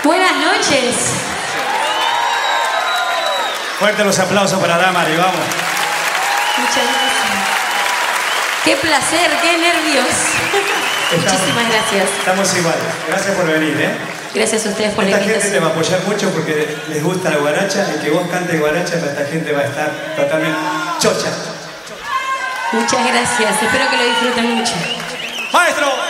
Buenas noches. Fuerte los aplausos para Damari, vamos. Muchas gracias. Qué placer, qué nervios. Muchísimas gracias. Estamos igual. Gracias por venir, ¿eh? Gracias a ustedes por la invitación. Esta gente te va a apoyar mucho porque les gusta la guaracha. El que vos cantes guaracha, esta gente va a estar totalmente chocha. Muchas gracias. Espero que lo disfruten mucho. ¡Maestro!